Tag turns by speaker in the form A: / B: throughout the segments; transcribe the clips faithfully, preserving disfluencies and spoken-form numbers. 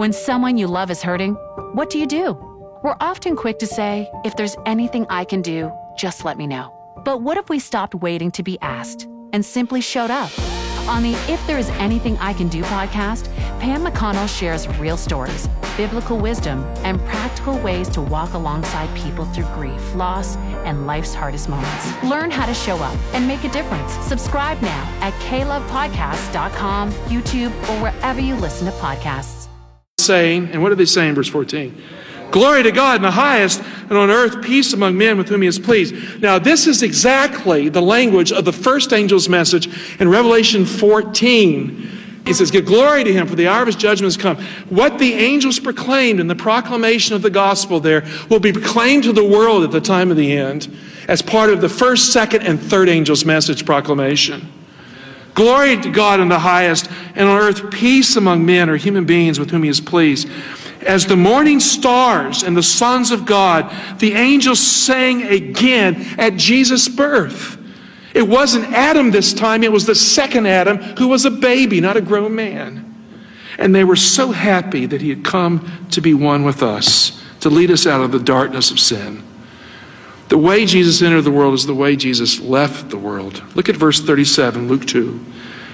A: When someone you love is hurting, what do you do? We're often quick to say, if there's anything I can do, just let me know. But what if we stopped waiting to be asked and simply showed up? On the If There Is Anything I Can Do podcast, Pam McConnell shares real stories, biblical wisdom, and practical ways to walk alongside people through grief, loss, and life's hardest moments. Learn how to show up and make a difference. Subscribe now at k love podcast dot com, YouTube, or wherever you listen to podcasts.
B: Saying, and what did they say in verse fourteen? Glory to God in the highest, and on earth peace among men with whom he is pleased. Now this is exactly the language of the first angel's message in Revelation fourteen. He says, give glory to him, for the hour of his judgment has come. What the angels proclaimed in the proclamation of the gospel there will be proclaimed to the world at the time of the end as part of the first, second, and third angel's message proclamation. Glory to God in the highest, and on earth peace among men or human beings with whom he is pleased. As the morning stars and the sons of God, the angels sang again at Jesus' birth. It wasn't Adam this time, it was the second Adam who was a baby, not a grown man. And they were so happy that he had come to be one with us, to lead us out of the darkness of sin. The way Jesus entered the world is the way Jesus left the world. Look at verse thirty-seven, Luke two.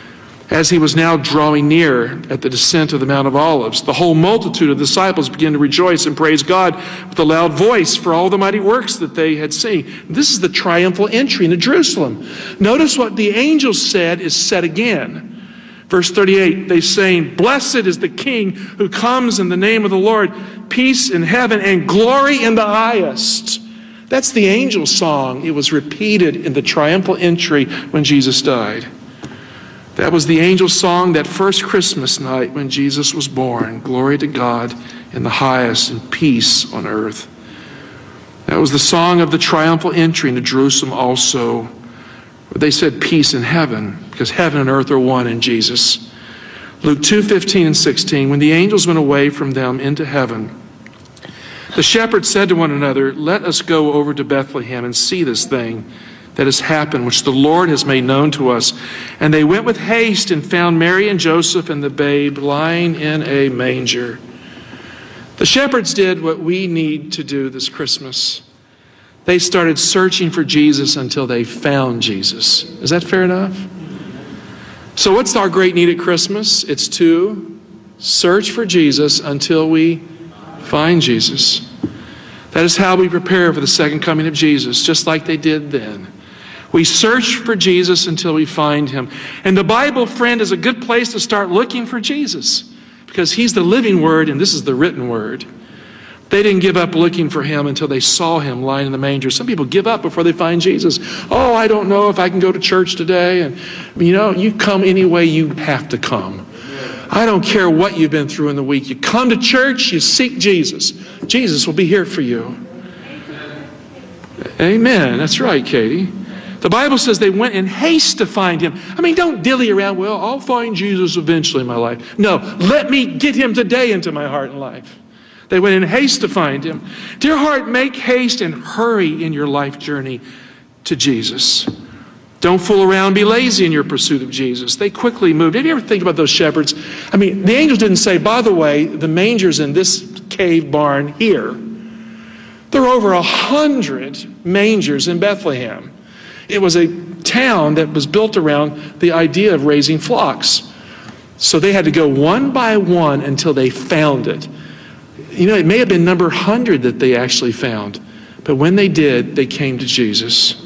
B: As he was now drawing near at the descent of the Mount of Olives, the whole multitude of disciples began to rejoice and praise God with a loud voice for all the mighty works that they had seen. This is the triumphal entry into Jerusalem. Notice what the angels said is said again. Verse thirty-eight, they saying, blessed is the King who comes in the name of the Lord, peace in heaven and glory in the highest. That's the angel song. It was repeated in the triumphal entry when Jesus died. That was the angel song that first Christmas night when Jesus was born. Glory to God in the highest and peace on earth. That was the song of the triumphal entry into Jerusalem also. They said peace in heaven because heaven and earth are one in Jesus. Luke two, fifteen and sixteen, when the angels went away from them into heaven, the shepherds said to one another, let us go over to Bethlehem and see this thing that has happened, which the Lord has made known to us. And they went with haste and found Mary and Joseph and the babe lying in a manger. The shepherds did what we need to do this Christmas. They started searching for Jesus until they found Jesus. Is that fair enough? So what's our great need at Christmas? It's to search for Jesus until we find Jesus. That is how we prepare for the second coming of Jesus, just like they did then. We search for Jesus until we find him. And the Bible, friend, is a good place to start looking for Jesus because he's the living word and this is the written word. They didn't give up looking for him until they saw him lying in the manger. Some people give up before they find Jesus. Oh, I don't know if I can go to church today. And you know, you come any way you have to come. I don't care what you've been through in the week. You come to church, you seek Jesus. Jesus will be here for you. Amen. That's right, Katie. The Bible says they went in haste to find him. I mean, don't dilly around, well, I'll find Jesus eventually in my life. No, let me get him today into my heart and life. They went in haste to find him. Dear heart, make haste and hurry in your life journey to Jesus. Don't fool around, be lazy in your pursuit of Jesus. They quickly moved. Did you ever think about those shepherds? I mean, the angels didn't say, by the way, the manger's in this cave barn here. There were over a hundred mangers in Bethlehem. It was a town that was built around the idea of raising flocks. So they had to go one by one until they found it. You know, it may have been number one hundred that they actually found. But when they did, they came to Jesus.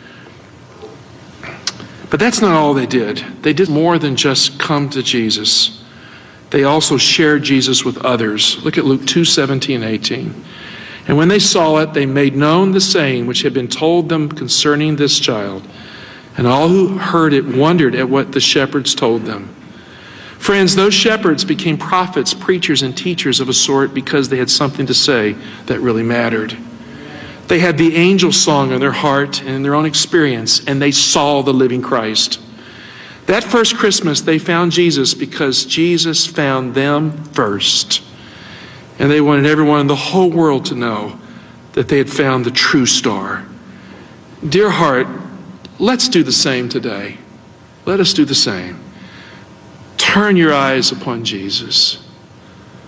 B: But that's not all they did. They did more than just come to Jesus. They also shared Jesus with others. Look at Luke two, seventeen, eighteen. And when they saw it, they made known the saying which had been told them concerning this child. And all who heard it wondered at what the shepherds told them. Friends, those shepherds became prophets, preachers, and teachers of a sort because they had something to say that really mattered. They had the angel song in their heart and in their own experience, and they saw the living Christ. That first Christmas, they found Jesus because Jesus found them first. And they wanted everyone in the whole world to know that they had found the true star. Dear heart, let's do the same today. Let us do the same. Turn your eyes upon Jesus.